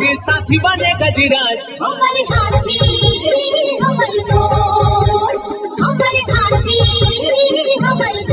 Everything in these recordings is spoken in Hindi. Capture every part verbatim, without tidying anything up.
फिर साथी बने गजराज। हमारे हाथी हमारी गोट, हमारे हाथी हमारी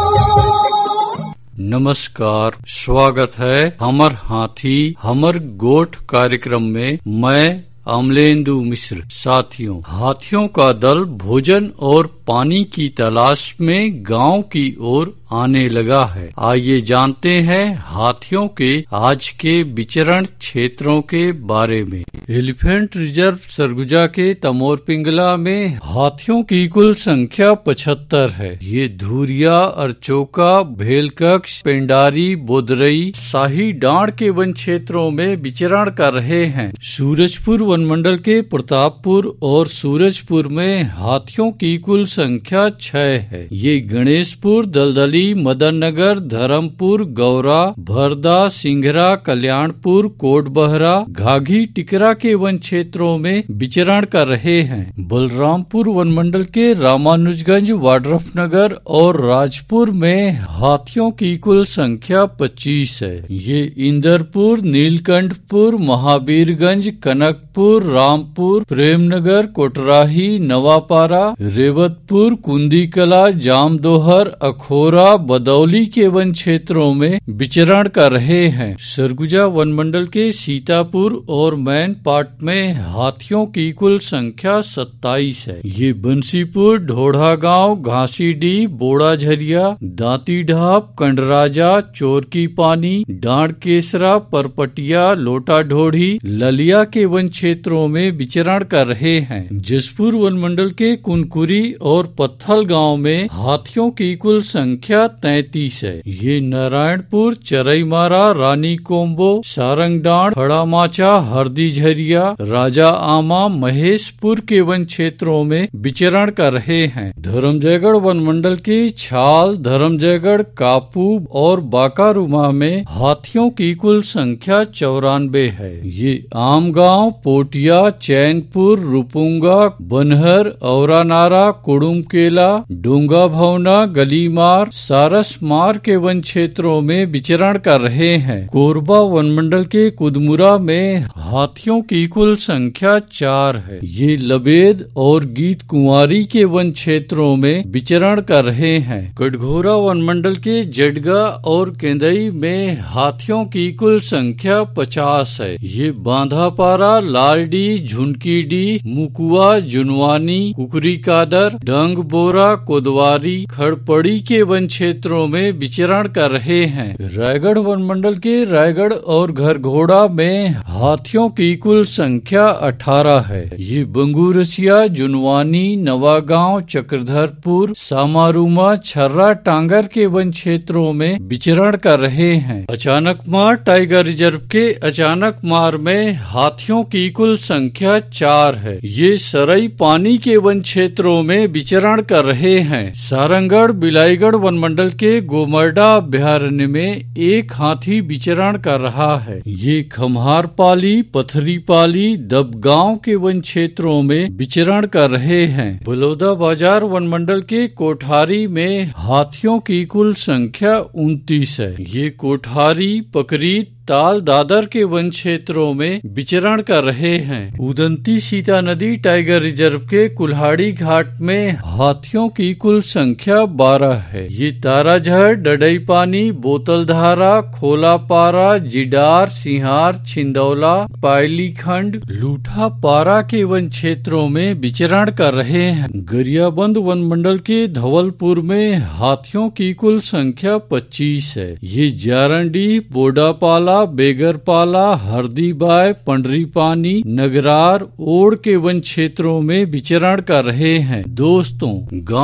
गोट। नमस्कार, स्वागत है हमर हाथी हमर गोठ कार्यक्रम में। मैं अमलेंदु मिश्र। साथियों, हाथियों का दल भोजन और पानी की तलाश में गांव की ओर आने लगा है। आइए जानते हैं हाथियों के आज के विचरण क्षेत्रों के बारे में। एलिफेंट रिजर्व सरगुजा के तमोर पिंगला में हाथियों की कुल संख्या पचहत्तर है। ये धुरिया, अरचोका, भेलकक्ष, पेंडारी, बोदरई, शाही डांड के वन क्षेत्रों में विचरण कर रहे हैं। सूरजपुर वन मंडल के प्रतापपुर और सूरजपुर में हाथियों की कुल संख्या छह है। ये गणेशपुर, दलदली, मदन नगर, धर्मपुर, गौरा, भरदा, सिंघरा, कल्याणपुर, कोटबहरा, घाघी, टिकरा के वन क्षेत्रों में विचरण कर रहे हैं। बलरामपुर वन मंडल के रामानुजगंज, वाड्रफनगर और राजपुर में हाथियों की कुल संख्या पच्चीस है। ये इंदरपुर, नीलकंठपुर, महावीरगंज, कनकपुर, रामपुर, प्रेमनगर, कोटराही, नवापारा, रेवतपुर, कुंदीकला, जामदोहर, अखोरा, बदौली के वन क्षेत्रों में विचरण कर रहे हैं। सरगुजा वन मंडल के सीतापुर और मैन पाट में हाथियों की कुल संख्या सत्ताईस है। ये बंसीपुर, ढोढ़ा गांव, घासीडीह, बोड़ा झरिया, दांती ढाप, कंडराजा, चोरकी पानी, डांड केसरा, परपटिया, लोटा ढोढ़ी, ललिया के वन क्षेत्रों में विचरण कर रहे हैं। जसपुर वन मंडल के कुनकुरी और पत्थल गांव में हाथियों की कुल संख्या तैतीस है। ये नारायणपुर, चरईमारा, रानी कोम्बो, सारंगडांड, खड़ामाचा, हरदी झरिया, राजा आमा, महेशपुर के वन क्षेत्रों में विचरण कर रहे हैं। धर्मजयगढ़ वन मंडल के छाल, धर्मजयगढ़, कापू और बाकारुमा में हाथियों की कुल संख्या चौरानबे है। ये आमगांव, पोटिया, चैनपुर, रुपुंगा, बनहर, औरानारा, कुड़ुमकेला, डोंगा भवना, गलीमार, सारसमार के वन क्षेत्रों में विचरण कर रहे हैं। कोरबा वन मंडल के कुदमुरा में हाथियों की कुल संख्या चार है। ये लबेद और गीत कुंवारी के वन क्षेत्रों में विचरण कर रहे हैं। कटघोरा वन मंडल के जडगा और केंदई में हाथियों की कुल संख्या पचास है। ये बांधापारा, लालडी, झुनकीडी, मुकुआ, जुनवानी, कुकरी कादर, डंग बोरा, कोदवारी, खड़पड़ी के वन क्षेत्रों में विचरण कर रहे हैं। रायगढ़ वन मंडल के रायगढ़ और घरघोड़ा में हाथियों की कुल संख्या अठारह है। ये बंगूरसिया, जुनवानी, नवागांव, चक्रधरपुर, सामारूमा, छर्रा, टांगर के वन क्षेत्रों में विचरण कर रहे हैं। अचानकमार टाइगर रिजर्व के अचानकमार में हाथियों की कुल संख्या चार है। ये सरई पानी के वन क्षेत्रों में विचरण कर रहे हैं। सारंगढ़ बिलाईगढ़ वन मंडल के गोमरडा अभ्यारण्य में एक हाथी विचरण कर रहा है। ये खम्हारपाली, पथरीपाली, दबगांव के वन क्षेत्रों में विचरण कर रहे हैं। बलौदा बाजार वन मंडल के कोठारी में हाथियों की कुल संख्या उनतीस है। ये कोठारी, पकरी, ताल, दादर के वन क्षेत्रों में विचरण कर रहे हैं। उदंती सीता नदी टाइगर रिजर्व के कुल्हाड़ी घाट में हाथियों की कुल संख्या बारह है। ये ताराझर, डडई पानी, बोतलधारा, खोलापारा, जिडार, सिंहार, छिंदौला, पायलीखंड, लूठापारा के वन क्षेत्रों में विचरण कर रहे हैं। गरियाबंद वन मंडल के धवलपुर में हाथियों की कुल संख्या पच्चीस है। ये जारंडी, बोडापाला, बेगरपाला, हरदीबाई, पंडरीपानी, नगरार, ओड़ के वन क्षेत्रों में विचरण कर रहे हैं। दोस्तों,